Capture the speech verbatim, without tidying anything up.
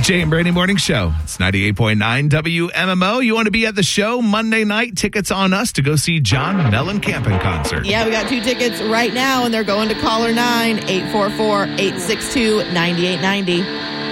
Jay and Brady Morning Show. It's ninety-eight point nine W M M O. You want to be at the show Monday night? Tickets on us to go see John Mellencamp in concert. Yeah, we got two tickets right now, and they're going to caller nine, eight four four, eight six two, nine eight nine zero.